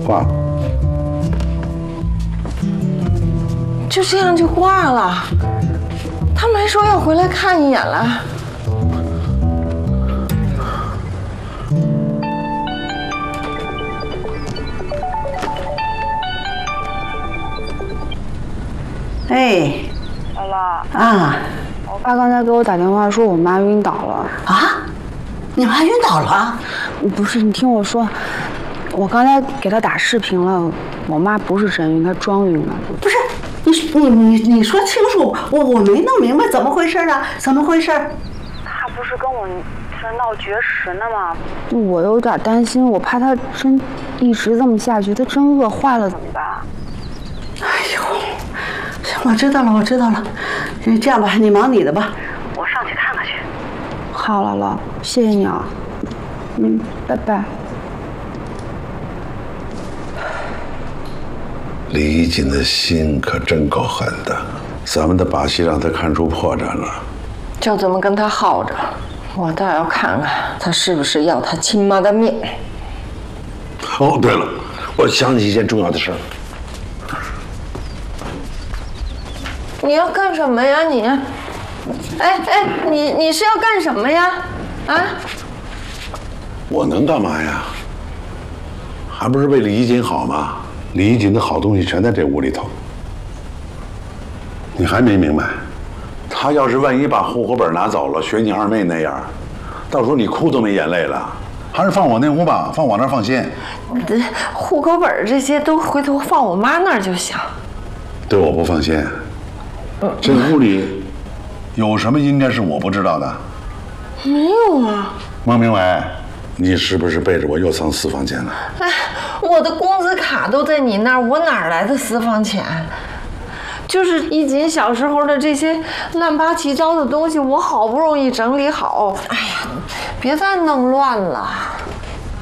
话。 就这样就挂了，他没说要回来看一眼了。 哎， 姥姥啊， 我爸刚才给我打电话说我妈晕倒了。 啊，你妈晕倒了？ 不是，你听我说，我刚才给她打视频了，我妈不是真晕，她装晕了。 不是，你说清楚，我没弄明白怎么回事啊？怎么回事？ 她不是跟我这闹绝食呢吗？我有点担心，我怕她真一直这么下去，她真饿坏了怎么办？ 哎呦，行，我知道了，我知道了。这样吧，你忙你的吧，我上去看看去。 好，姥姥，谢谢你啊。拜拜。 李一锦的心可真够狠的，咱们的把戏让他看出破绽了。 就这么跟他耗着，我倒要看看他是不是要他亲妈的命。 哦，对了，我想起一件重要的事儿。 你要干什么呀你？你是要干什么呀？啊？ 我能干嘛呀？还不是为李一锦好吗？李一锦的好东西全在这屋里头。你还没明白？他要是万一把户口本拿走了，学你二妹那样，到时候你哭都没眼泪了。还是放我那屋吧，放我那儿放心。 户口本这些都回头放我妈那儿就行。 对我不放心。这屋里有什么应该是我不知道的？ 没有啊。 孟明伟，你是不是背着我又藏私房钱了？ 哎，我的工资卡都在你那儿，我哪来的私房钱？就是一锦小时候的这些乱八七糟的东西，我好不容易整理好。哎呀，别再弄乱了。